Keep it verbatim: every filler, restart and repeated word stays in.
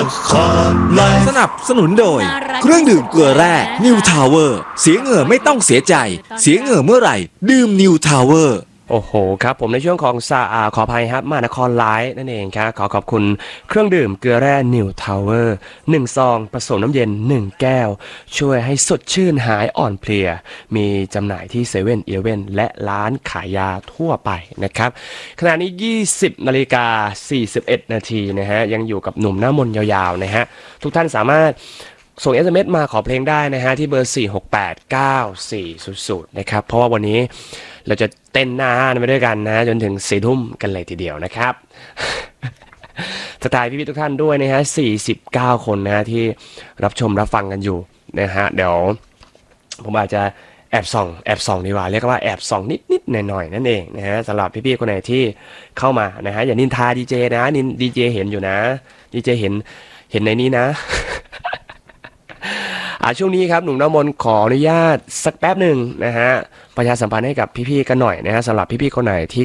ครไลฟ์สนับสนุนโดยเครื่องดื่มเกลือแร่ New Tower เสียเหงื่อไม่ต้องเสียใจเสียเหงื่อเมื่อไหร่ดื่ม New Tower โอ้โหครับผมในช่วงของซาอาขออภัยครับมานครไลฟ์นั่นเองครับขอขอบคุณเครื่องดื่มเกลือแร่ New Tower หนึ่งซองผสมน้ำเย็นหนึ่งแก้วช่วยให้สดชื่นหายอ่อนเพลียมีจำหน่ายที่เซเว่นอีเลฟเว่นและร้านขายยาทั่วไปนะครับขณะนี้ยี่สิบนาฬิกาสี่สิบเอ็ดนาทีนะฮะยังอยู่กับหนุ่มหน้ามนยาวๆนะฮะทุกท่านสามารถส่ง เอส เอ็ม เอส มาขอเพลงได้นะฮะที่เบอร์สี่ หก แปด เก้า สี่ ศูนย์ ศูนย์นะครับเพราะว่าวันนี้เราจะเต้นหน้าห้านไปด้วยกันนะจนถึงสี่ทุ่มกันเลยทีเดียวนะครับ สไตล์พี่ๆทุกท่านด้วยนะฮะสี่สิบเก้าคนนะฮะที่รับชมรับฟังกันอยู่นะฮะเดี๋ยวผมอาจจะแอบส่องแอบส่องดีกว่าเรียกว่าแอบส่องนิดๆหน่อยๆนั่นเองนะฮะสำหรับพี่ๆคนไหนที่เข้ามานะฮะอย่านินทาดีเจนะนินดีเจเห็นอยู่นะดีเจเห็นเห็นในนี้นะ อ่าช่วงนี้ครับหนุ่มน้ำมนต์ขออนุญาตสักแป๊บหนึ่งนะฮะประชาสัมพันธ์ให้กับพี่ๆกันหน่อยนะฮะสำหรับพี่ๆคนไหนที่